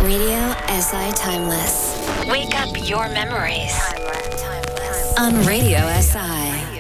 Radio SI Timeless. Wake up your memories. On Radio SI.